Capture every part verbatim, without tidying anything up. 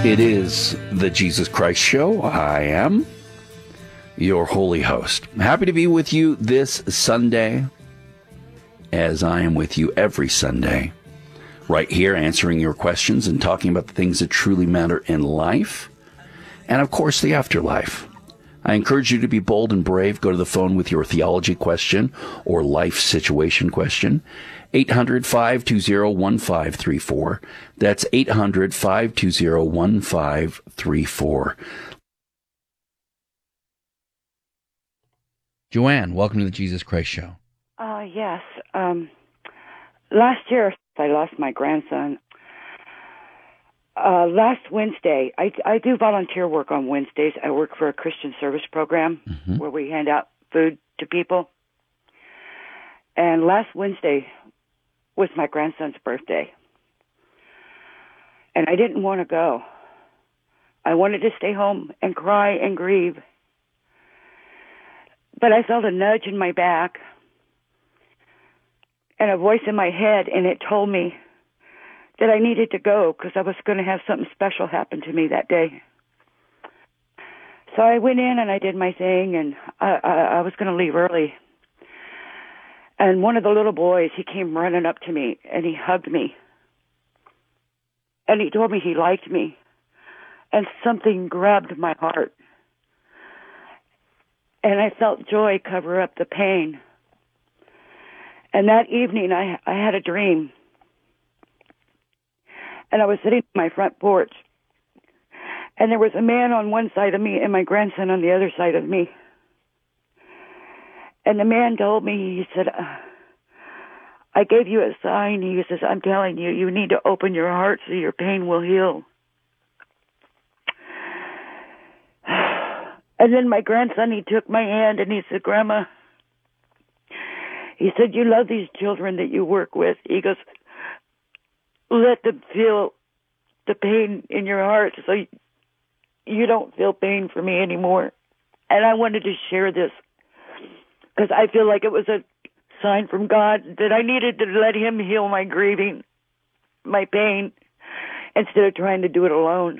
It is the Jesus Christ Show. I am your holy host. Happy to be with you this Sunday, as I am with you every Sunday, right here answering your questions and talking about the things that truly matter in life, and of course the afterlife. I encourage you to be bold and brave. Go to the phone with your theology question or life situation question. eight hundred, five two zero, one five three four. That's eight hundred, five two zero, one five three four. Joanne, welcome to the Jesus Christ Show. Uh, yes. Um, last year, I lost my grandson. Uh, last Wednesday, I, I do volunteer work on Wednesdays. I work for a Christian service program mm-hmm. where we hand out food to people. And last Wednesday was my grandson's birthday. And I didn't want to go. I wanted to stay home and cry and grieve. But I felt a nudge in my back and a voice in my head, and it told me that I needed to go because I was going to have something special happen to me that day. So I went in and I did my thing, and I, I, I was going to leave early. And one of the little boys, he came running up to me, and he hugged me. And he told me he liked me. And something grabbed my heart. And I felt joy cover up the pain. And that evening, I, I had a dream. And I was sitting on my front porch. And there was a man on one side of me and my grandson on the other side of me. And the man told me, he said, I gave you a sign. He says, I'm telling you, you need to open your heart so your pain will heal. And then my grandson, he took my hand and he said, Grandma, he said, you love these children that you work with. He goes, let them feel the pain in your heart so you don't feel pain for me anymore. And I wanted to share this because I feel like it was a sign from God that I needed to let him heal my grieving, my pain, instead of trying to do it alone.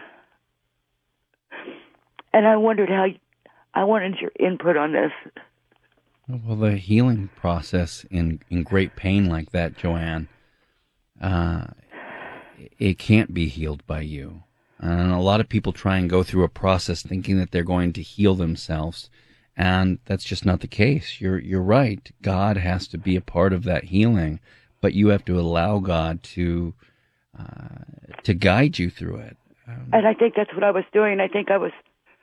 And I wondered how, I wanted your input on this. Well, the healing process in, in great pain like that, Joanne, uh, it can't be healed by you. And a lot of people try and go through a process thinking that they're going to heal themselves, and that's just not the case. You're you're right. God has to be a part of that healing, but you have to allow God to uh, to guide you through it. Um, and I think that's what I was doing. I think I was.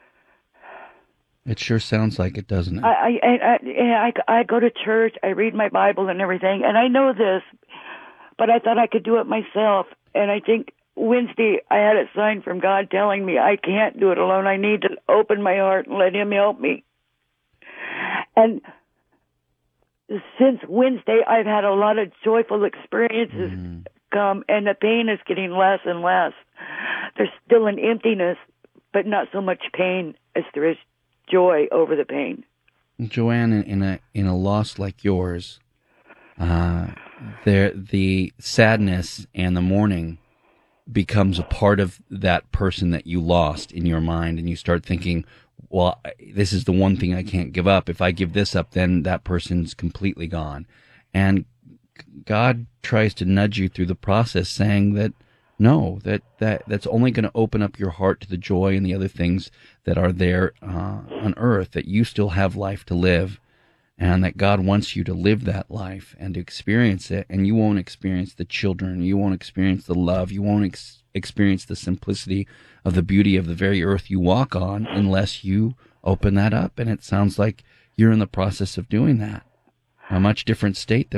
It sure sounds like it, doesn't it? I I I, I, I go to church. I read my Bible and everything, and I know this, but I thought I could do it myself. And I think Wednesday I had a sign from God telling me I can't do it alone. I need to open my heart and let him help me. And since Wednesday, I've had a lot of joyful experiences mm. come, and the pain is getting less and less. There's still an emptiness, but not so much pain as there is joy over the pain. Joanne, in a in a loss like yours, uh, there the sadness and the mourning becomes a part of that person that you lost in your mind, and you start thinking, well, this is the one thing I can't give up. If I give this up, then that person's completely gone. And God tries to nudge you through the process, saying that no, that, that that's only going to open up your heart to the joy and the other things that are there uh, on earth, that you still have life to live, and that God wants you to live that life and to experience it. And you won't experience the children, you won't experience the love, you won't ex- experience the simplicity of the beauty of the very earth you walk on unless you open that up. And it sounds like you're in the process of doing that. A much different state than